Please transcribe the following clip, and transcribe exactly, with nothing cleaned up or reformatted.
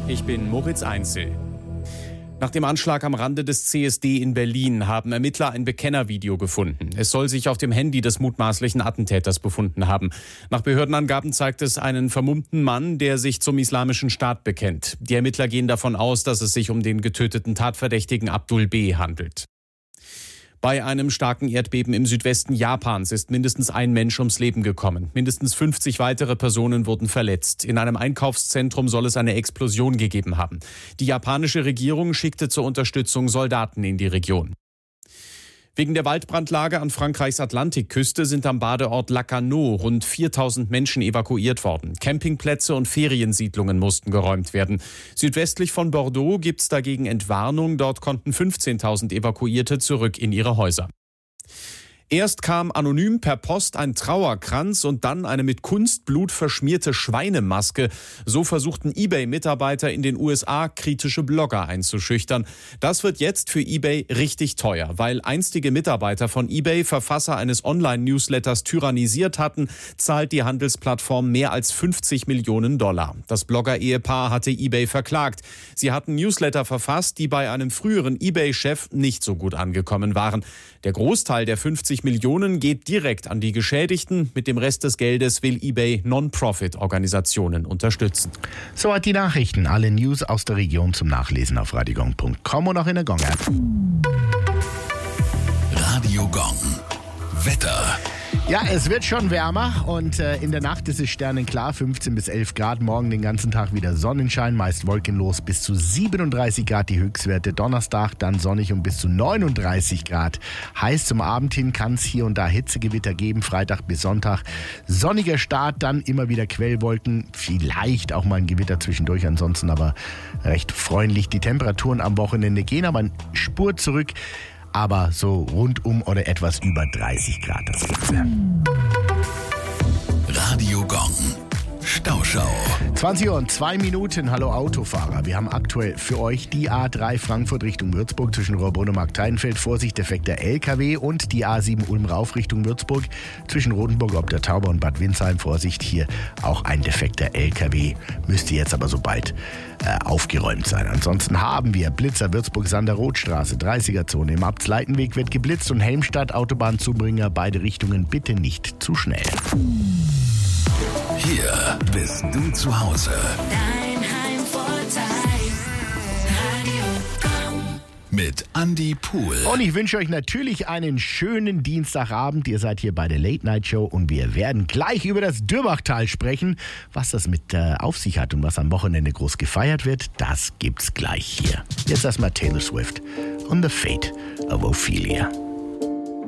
Ich bin Moritz Einzel. Nach dem Anschlag am Rande des C S D in Berlin haben Ermittler ein Bekennervideo gefunden. Es soll sich auf dem Handy des mutmaßlichen Attentäters befunden haben. Nach Behördenangaben zeigt es einen vermummten Mann, der sich zum Islamischen Staat bekennt. Die Ermittler gehen davon aus, dass es sich um den getöteten Tatverdächtigen Abdul B. handelt. Bei einem starken Erdbeben im Südwesten Japans ist mindestens ein Mensch ums Leben gekommen. Mindestens fünfzig weitere Personen wurden verletzt. In einem Einkaufszentrum soll es eine Explosion gegeben haben. Die japanische Regierung schickte zur Unterstützung Soldaten in die Region. Wegen der Waldbrandlage an Frankreichs Atlantikküste sind am Badeort Lacanau rund viertausend Menschen evakuiert worden. Campingplätze und Feriensiedlungen mussten geräumt werden. Südwestlich von Bordeaux gibt es dagegen Entwarnung. Dort konnten fünfzehntausend Evakuierte zurück in ihre Häuser. Erst kam anonym per Post ein Trauerkranz und dann eine mit Kunstblut verschmierte Schweinemaske. So versuchten eBay-Mitarbeiter in den U S A kritische Blogger einzuschüchtern. Das wird jetzt für eBay richtig teuer, weil einstige Mitarbeiter von eBay Verfasser eines Online-Newsletters tyrannisiert hatten, zahlt die Handelsplattform mehr als fünfzig Millionen Dollar. Das Blogger-Ehepaar hatte eBay verklagt. Sie hatten Newsletter verfasst, die bei einem früheren eBay-Chef nicht so gut angekommen waren. Der Großteil der fünfzig Millionen geht direkt an die Geschädigten. Mit dem Rest des Geldes will eBay Non-Profit-Organisationen unterstützen. So hat die Nachrichten. Alle News aus der Region zum Nachlesen auf radiogong punkt com und auch in der Gong-App. Radio Gong. Wetter. Ja, es wird schon wärmer und äh, in der Nacht ist es sternenklar, fünfzehn bis elf Grad. Morgen den ganzen Tag wieder Sonnenschein, meist wolkenlos, bis zu siebenunddreißig Grad die Höchstwerte. Donnerstag dann sonnig und bis zu neununddreißig Grad. Heiß zum Abend hin kann es hier und da Hitzegewitter geben, Freitag bis Sonntag. Sonniger Start, dann immer wieder Quellwolken, vielleicht auch mal ein Gewitter zwischendurch, ansonsten aber recht freundlich. Die Temperaturen am Wochenende gehen aber eine Spur zurück. Aber so rundum oder etwas über dreißig Grad das Ganze. Radio Gong. Stauschau. zwanzig Uhr und zwei Minuten. Hallo Autofahrer. Wir haben aktuell für euch die A drei Frankfurt Richtung Würzburg zwischen Rohrbrunn und Markteidenfeld. Vorsicht, defekter L K W. Und die A sieben Ulm rauf Richtung Würzburg zwischen Rotenburg ob der Tauber und Bad Windsheim. Vorsicht, hier auch ein defekter L K W. Müsste jetzt aber sobald äh, aufgeräumt sein. Ansonsten haben wir Blitzer Würzburg-Sander-Rothstraße, dreißiger-Zone. Im Abtsleitenweg wird geblitzt und Helmstadt Autobahnzubringer. Beide Richtungen bitte nicht zu schnell. Hier bist du zu Hause. Dein Heimvorteil. Radio Gong. Mit Andi Pool. Und ich wünsche euch natürlich einen schönen Dienstagabend. Ihr seid hier bei der Late Night Show und wir werden gleich über das Dürbachtal sprechen. Was das mit äh, auf sich hat und was am Wochenende groß gefeiert wird, das gibt's gleich hier. Jetzt erstmal Taylor Swift und The Fate of Ophelia.